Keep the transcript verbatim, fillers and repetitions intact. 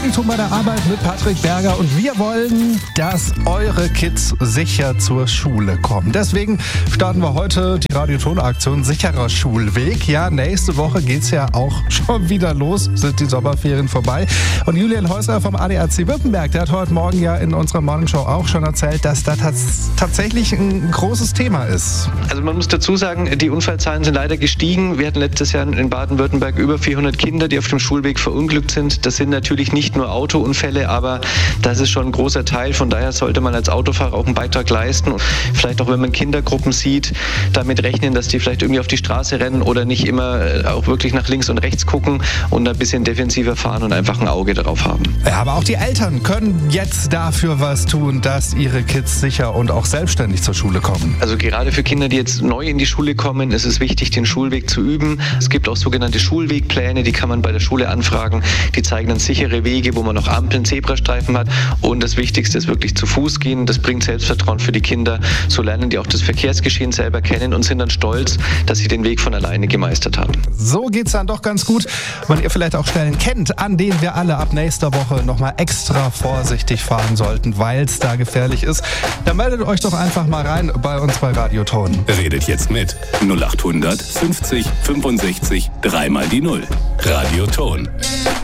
Radioton bei der Arbeit mit Patrick Berger und wir wollen, dass eure Kids sicher zur Schule kommen. Deswegen starten wir heute die Radioton-Aktion Sicherer Schulweg. Ja, nächste Woche geht's ja auch schon wieder los, sind die Sommerferien vorbei. Und Julian Häusler vom A D A C Württemberg, der hat heute Morgen ja in unserer Morningshow auch schon erzählt, dass das tats- tatsächlich ein großes Thema ist. Also man muss dazu sagen, die Unfallzahlen sind leider gestiegen. Wir hatten letztes Jahr in Baden-Württemberg über vierhundert Kinder, die auf dem Schulweg verunglückt sind. Das sind natürlich nicht nur Autounfälle, aber das ist schon ein großer Teil. Von daher sollte man als Autofahrer auch einen Beitrag leisten. Und vielleicht auch, wenn man Kindergruppen sieht, damit rechnen, dass die vielleicht irgendwie auf die Straße rennen oder nicht immer auch wirklich nach links und rechts gucken und ein bisschen defensiver fahren und einfach ein Auge darauf haben. Ja, aber auch die Eltern können jetzt dafür was tun, dass ihre Kids sicher und auch selbstständig zur Schule kommen. Also gerade für Kinder, die jetzt neu in die Schule kommen, ist es wichtig, den Schulweg zu üben. Es gibt auch sogenannte Schulwegpläne, die kann man bei der Schule anfragen. Die zeigen dann sichere Wege, wo man noch Ampeln, Zebrastreifen hat. Und das Wichtigste ist wirklich zu Fuß gehen. Das bringt Selbstvertrauen für die Kinder. So lernen die auch das Verkehrsgeschehen selber kennen und sind dann stolz, dass sie den Weg von alleine gemeistert haben. So geht's dann doch ganz gut, weil ihr vielleicht auch Stellen kennt, an denen wir alle ab nächster Woche nochmal extra vorsichtig fahren sollten, weil es da gefährlich ist. Dann meldet euch doch einfach mal rein bei uns bei Radioton. Redet jetzt mit null acht hundert fünfzig fünfundsechzig dreimal die Null. Radioton.